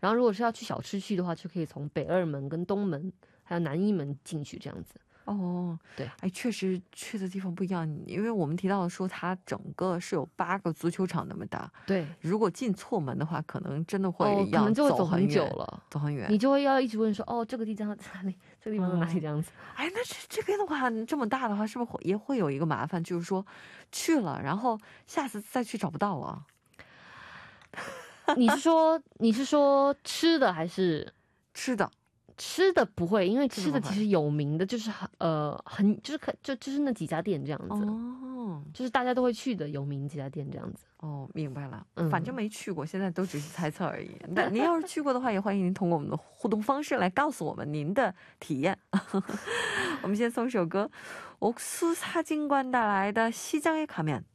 然后如果是要去小吃区的话，就可以从北二门跟东门还有南一门进去这样子。 哦， 对， 哎，确实去的地方不一样，因为我们提到的说它整个是有8个足球场那么大， 对， 如果进错门的话，可能真的会哦，可要能就会走很久走很远， 了， 走很远。 你就会要一直问说，哦，这个地方在哪里？这个地方在哪里？这样子。 哎，那这边的话这么大的话，是不是也会有一个麻烦，就是说去了，然后下次再去找不到了？ 你是说吃的还是？ 吃的吃的不会，因为吃的不会吃的其实有名的就是很就是就是那几家店这样子， 哦就是大家都会去的有名几家店这样子。 哦，明白了， 嗯反正没去过，现在都只是猜测而已。那您要是去过的话，也欢迎您通过我们的互动方式来告诉我们您的体验。我们先送首歌，옥수사진관带来的《시장에 가면》。